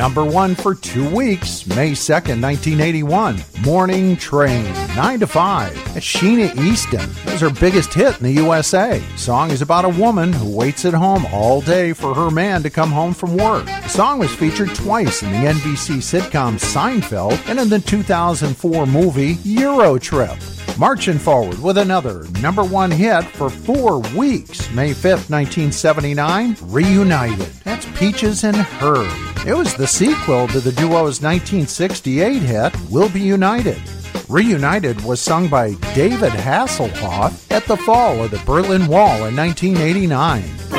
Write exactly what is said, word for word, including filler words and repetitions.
number one for two weeks, May second, nineteen eighty-one. Morning Train, nine to five. That's Sheena Easton. That was her biggest hit in the U S A. The song is about a woman who waits at home all day for her man to come home from work. The song was featured twice in the N B C sitcom Seinfeld and in the two thousand four movie Euro Trip. Marching forward with another number one hit for four weeks, May fifth, nineteen seventy-nine, Reunited. That's Peaches and Herb. It was the sequel to the duo's nineteen sixty-eight hit, We'll Be United. Reunited was sung by David Hasselhoff at the fall of the Berlin Wall in nineteen eighty-nine.